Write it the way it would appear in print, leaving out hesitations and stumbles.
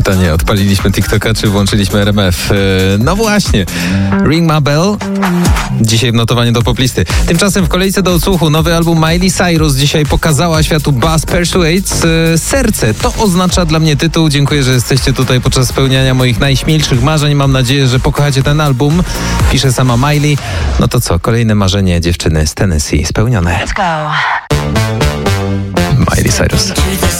pytanie, odpaliliśmy TikToka czy włączyliśmy RMF? No właśnie, Ring My Bell. Dzisiaj w notowaniu do poplisty. Tymczasem w kolejce do odsłuchu nowy album Miley Cyrus dzisiaj pokazała światu Buzz Persuades Serce. To oznacza dla mnie tytuł. Dziękuję, że jesteście tutaj podczas spełniania moich najśmielszych marzeń. Mam nadzieję, że pokochacie ten album. Pisze sama Miley. No to co, kolejne marzenie dziewczyny z Tennessee spełnione. Let's go. Miley Cyrus.